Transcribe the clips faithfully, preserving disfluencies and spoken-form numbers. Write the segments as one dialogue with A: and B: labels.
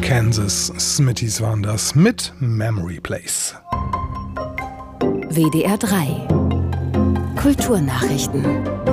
A: Kansas. Smithies waren das mit Memory Place.
B: W D R drei Kulturnachrichten.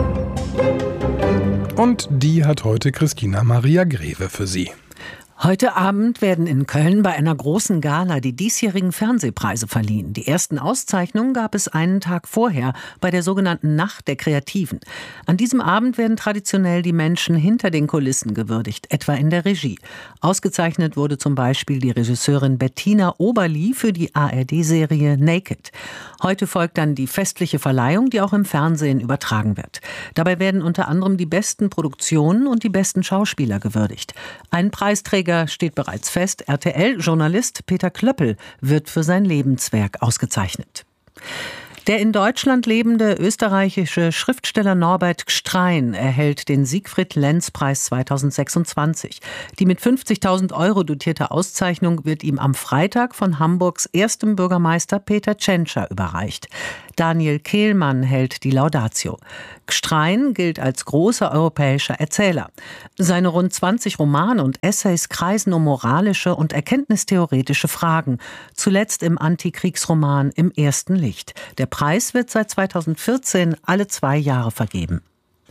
A: Und die hat heute Christina Maria Greve für Sie.
C: Heute Abend werden in Köln bei einer großen Gala die diesjährigen Fernsehpreise verliehen. Die ersten Auszeichnungen gab es einen Tag vorher bei der sogenannten Nacht der Kreativen. An diesem Abend werden traditionell die Menschen hinter den Kulissen gewürdigt, etwa in der Regie. Ausgezeichnet wurde zum Beispiel die Regisseurin Bettina Oberli für die A R D-Serie Naked. Heute folgt dann die festliche Verleihung, die auch im Fernsehen übertragen wird. Dabei werden unter anderem die besten Produktionen und die besten Schauspieler gewürdigt. Ein Preisträger steht bereits fest. R T L-Journalist Peter Klöppel wird für sein Lebenswerk ausgezeichnet. Der in Deutschland lebende österreichische Schriftsteller Norbert Gstrein erhält den Siegfried-Lenz-Preis zweitausendsechsundzwanzig. Die mit fünfzigtausend Euro dotierte Auszeichnung wird ihm am Freitag von Hamburgs erstem Bürgermeister Peter Tschentscher überreicht. Daniel Kehlmann hält die Laudatio. Gstrein gilt als großer europäischer Erzähler. Seine rund zwanzig Romane und Essays kreisen um moralische und erkenntnistheoretische Fragen. Zuletzt im Antikriegsroman Im ersten Licht. Der Preis wird seit zweitausendvierzehn alle zwei Jahre vergeben.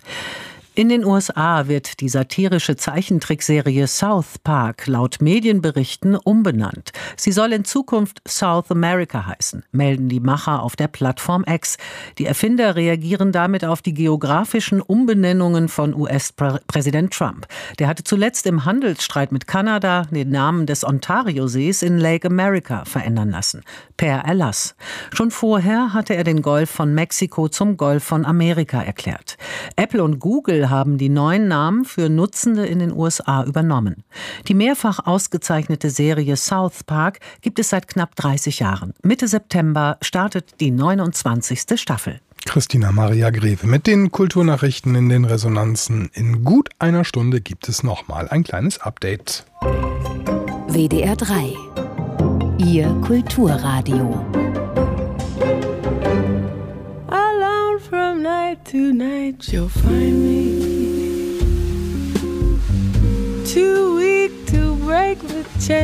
C: In den U S A wird die satirische Zeichentrickserie South Park laut Medienberichten umbenannt. Sie soll in Zukunft South America heißen, melden die Macher auf der Plattform X. Die Erfinder reagieren damit auf die geografischen Umbenennungen von U S-Präsident Trump. Der hatte zuletzt im Handelsstreit mit Kanada den Namen des Ontario-Sees in Lake America verändern lassen, per Erlass. Schon vorher hatte er den Golf von Mexiko zum Golf von Amerika erklärt. Apple und Google haben die neuen Namen für Nutzende in den U S A übernommen. Die mehrfach ausgezeichnete Serie South Park gibt es seit knapp dreißig Jahren. Mitte September startet die neunundzwanzigste Staffel.
A: Christina Maria Greve mit den Kulturnachrichten in den Resonanzen. In gut einer Stunde gibt es nochmal ein kleines Update.
B: W D R drei Ihr Kulturradio.
D: From night to night you'll find me too weak to break the chain.